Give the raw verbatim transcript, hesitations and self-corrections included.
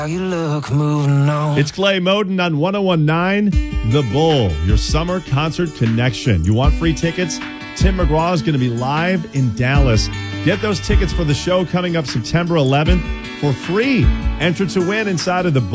How you look moving on. It's Clay Moden on one oh one point nine The Bull, your summer concert connection. You want free tickets? Tim McGraw is going to be live in Dallas. Get those tickets for the show coming up September eleventh for free. Enter to win inside of the Bull.